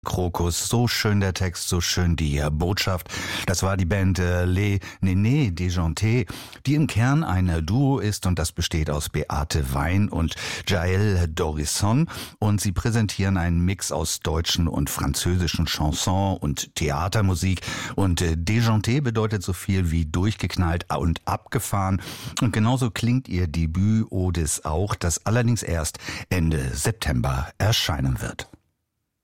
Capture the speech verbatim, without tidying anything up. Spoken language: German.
Krokus, so schön der Text, so schön die äh, Botschaft. Das war die Band äh, Les Nénés Déjantés, die im Kern ein äh, Duo ist und das besteht aus Beate Wein und Jaël Dorisson und sie präsentieren einen Mix aus deutschen und französischen Chanson und Theatermusik und äh, Déjanté bedeutet so viel wie durchgeknallt und abgefahren und genauso klingt ihr Debüt Odis auch, das allerdings erst Ende September erscheinen wird.